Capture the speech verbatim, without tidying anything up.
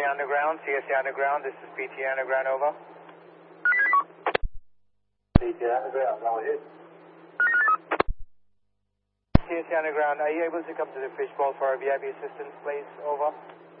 Underground, C S A Underground, this is P T Underground, over. P T Underground, go ahead. C S A Underground, are you able to come to the fishbowl for our V I P assistance, please? Over.